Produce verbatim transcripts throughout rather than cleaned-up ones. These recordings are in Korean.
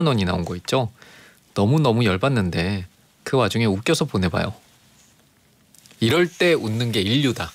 원이 나온 거 있죠. 너무너무 열받는데 그 와중에 웃겨서 보내봐요. 이럴 때 웃는 게 인류다.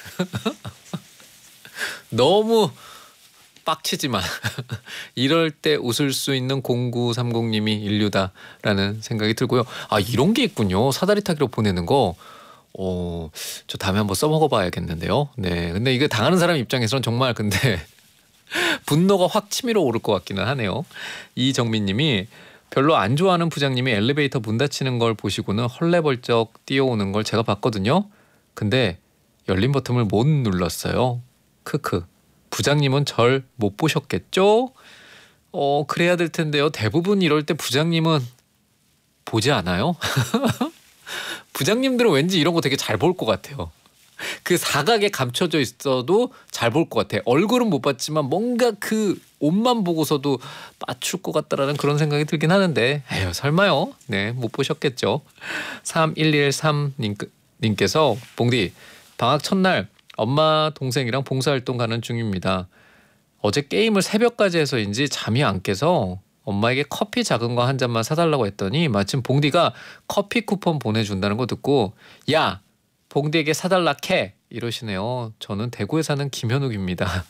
너무 빡치지만 이럴 때 웃을 수 있는 공구삼공님이 인류다라는 생각이 들고요. 아, 이런 게 있군요. 사다리 타기로 보내는 거. 어, 저 다음에 한번 써먹어 봐야겠는데요. 네, 근데 이거 당하는 사람 입장에서는 정말 근데 분노가 확 치밀어 오를 것 같기는 하네요. 이정민님이 별로 안 좋아하는 부장님이 엘리베이터 문 닫히는 걸 보시고는 헐레벌쩍 뛰어오는 걸 제가 봤거든요. 근데 열린 버튼을 못 눌렀어요. 크크. 부장님은 절 못 보셨겠죠? 어, 그래야 될 텐데요. 대부분 이럴 때 부장님은 보지 않아요? 부장님들은 왠지 이런 거 되게 잘 볼 것 같아요. 그 사각에 감춰져 있어도 잘 볼 것 같아. 얼굴은 못 봤지만 뭔가 그 옷만 보고서도 맞출 것 같다라는 그런 생각이 들긴 하는데 에휴 설마요. 네, 못 보셨겠죠. 삼일일삼 님께서 봉디 방학 첫날 엄마 동생이랑 봉사활동 가는 중입니다. 어제 게임을 새벽까지 해서인지 잠이 안 깨서 엄마에게 커피 작은 거 한 잔만 사달라고 했더니 마침 봉디가 커피 쿠폰 보내준다는 거 듣고 야 봉디에게 사달라 캐 이러시네요. 저는 대구에 사는 김현욱입니다.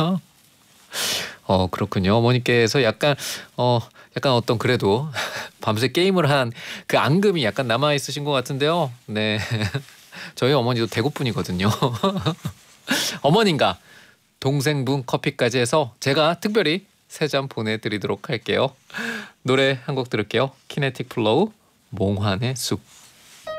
어 그렇군요. 어머니께서 약간 어 약간 어떤 그래도 밤새 게임을 한 그 앙금이 약간 남아 있으신 것 같은데요. 네, 저희 어머니도 대구 분이거든요. 어머님과 동생분 커피까지 해서 제가 특별히 세 잔 보내드리도록 할게요. 노래 한 곡 들을게요. 키네틱 플로우 몽환의 숲.